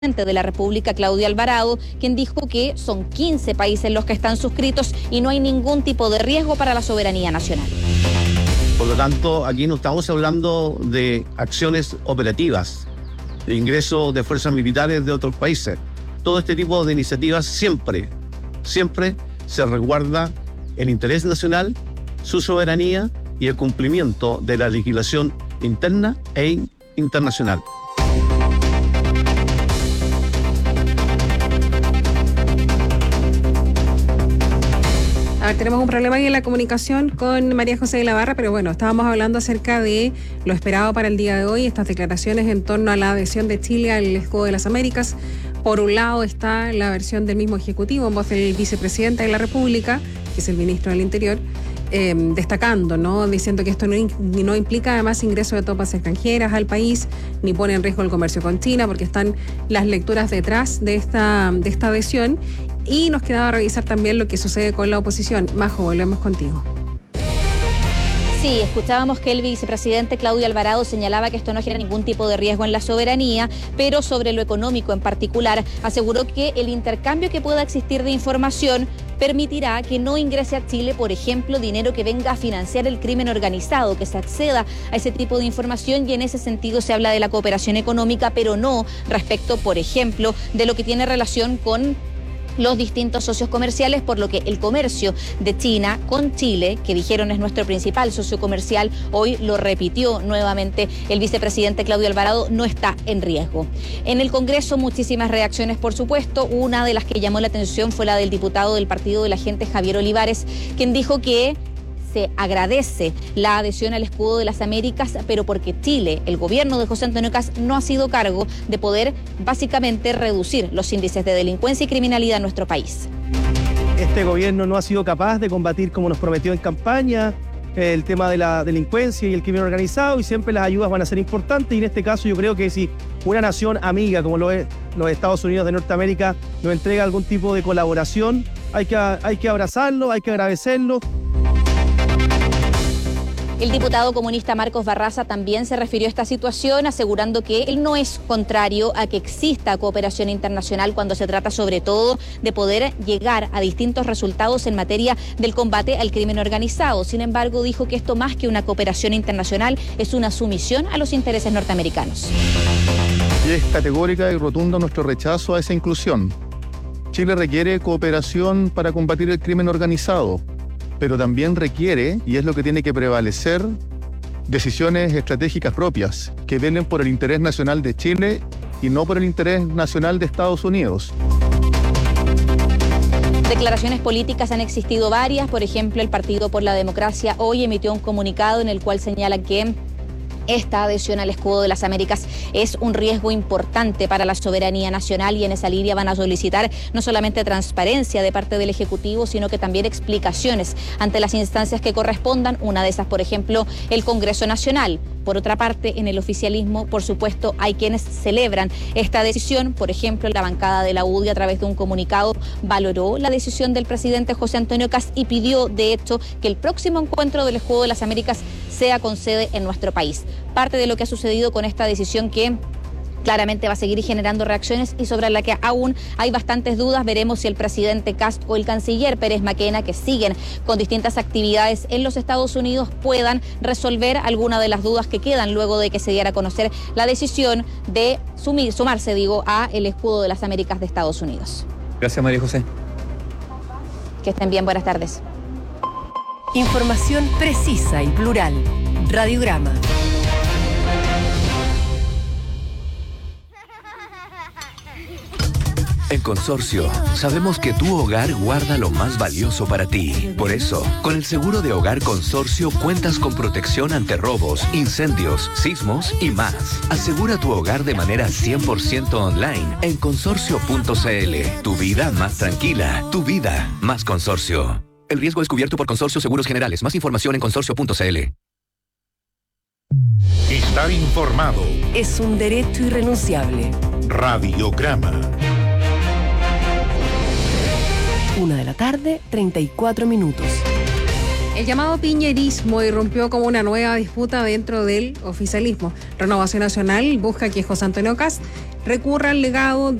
de la República, Claudio Alvarado, quien dijo que son 15 países los que están suscritos y no hay ningún tipo de riesgo para la soberanía nacional. Por lo tanto, aquí no estamos hablando de acciones operativas, de ingreso de fuerzas militares de otros países. Todo este tipo de iniciativas siempre se resguarda el interés nacional, su soberanía y el cumplimiento de la legislación interna e internacional. A ver, tenemos un problema ahí en la comunicación con María José de la Barra, pero bueno, estábamos hablando acerca de lo esperado para el día de hoy, estas declaraciones en torno a la adhesión de Chile al Escudo de las Américas. Por un lado está la versión del mismo Ejecutivo en voz del vicepresidente de la República, que es el ministro del Interior, destacando, ¿no? Diciendo que esto no implica además ingreso de tropas extranjeras al país, ni pone en riesgo el comercio con China, porque están las lecturas detrás de esta adhesión. Y nos quedaba revisar también lo que sucede con la oposición. Majo, volvemos contigo. Sí, escuchábamos que el vicepresidente Claudio Alvarado señalaba que esto no genera ningún tipo de riesgo en la soberanía, pero sobre lo económico en particular, aseguró que el intercambio que pueda existir de información permitirá que no ingrese a Chile, por ejemplo, dinero que venga a financiar el crimen organizado, que se acceda a ese tipo de información, y en ese sentido se habla de la cooperación económica, pero no respecto, por ejemplo, de lo que tiene relación con los distintos socios comerciales, por lo que el comercio de China con Chile, que dijeron es nuestro principal socio comercial, hoy lo repitió nuevamente el vicepresidente Claudio Alvarado, no está en riesgo. En el Congreso muchísimas reacciones, por supuesto. Una de las que llamó la atención fue la del diputado del Partido de la Gente, Javier Olivares, quien dijo que se agradece la adhesión al Escudo de las Américas, pero porque Chile, el gobierno de José Antonio Kast, no ha sido cargo de poder básicamente reducir los índices de delincuencia y criminalidad en nuestro país. Este gobierno no ha sido capaz de combatir, como nos prometió en campaña, el tema de la delincuencia y el crimen organizado, y siempre las ayudas van a ser importantes, y en este caso yo creo que si una nación amiga como lo es los Estados Unidos de Norteamérica nos entrega algún tipo de colaboración, hay que abrazarlo, hay que agradecerlo. El diputado comunista Marcos Barraza también se refirió a esta situación, asegurando que él no es contrario a que exista cooperación internacional cuando se trata sobre todo de poder llegar a distintos resultados en materia del combate al crimen organizado. Sin embargo, dijo que esto, más que una cooperación internacional, es una sumisión a los intereses norteamericanos. Y es categórica y rotunda nuestro rechazo a esa inclusión. Chile requiere cooperación para combatir el crimen organizado, pero también requiere, y es lo que tiene que prevalecer, decisiones estratégicas propias que velen por el interés nacional de Chile y no por el interés nacional de Estados Unidos. Declaraciones políticas han existido varias. Por ejemplo, el Partido por la Democracia hoy emitió un comunicado en el cual señala que esta adhesión al Escudo de las Américas es un riesgo importante para la soberanía nacional, y en esa línea van a solicitar no solamente transparencia de parte del Ejecutivo, sino que también explicaciones ante las instancias que correspondan. Una de esas, por ejemplo, el Congreso Nacional. Por otra parte, en el oficialismo, por supuesto, hay quienes celebran esta decisión. Por ejemplo, la bancada de la UDI, a través de un comunicado, valoró la decisión del presidente José Antonio Kast y pidió, de hecho, que el próximo encuentro del Escudo de las Américas sea con sede en nuestro país. Parte de lo que ha sucedido con esta decisión, que claramente va a seguir generando reacciones y sobre la que aún hay bastantes dudas. Veremos si el presidente Kast o el canciller Pérez Mackenna, que siguen con distintas actividades en los Estados Unidos, puedan resolver alguna de las dudas que quedan luego de que se diera a conocer la decisión de sumarse a el Escudo de las Américas de Estados Unidos. Gracias, María José. Que estén bien, buenas tardes. Información precisa y plural. Radiograma. En Consorcio, sabemos que tu hogar guarda lo más valioso para ti. Por eso, con el seguro de hogar Consorcio cuentas con protección ante robos, incendios, sismos y más. Asegura tu hogar de manera 100% online en consorcio.cl. Tu vida más tranquila, tu vida más Consorcio. El riesgo es cubierto por Consorcio Seguros Generales. Más información en consorcio.cl. Estar informado es un derecho irrenunciable. Radiograma. 1:34 p.m. El llamado piñerismo irrumpió como una nueva disputa dentro del oficialismo. Renovación Nacional busca que José Antonio Kast recurra al legado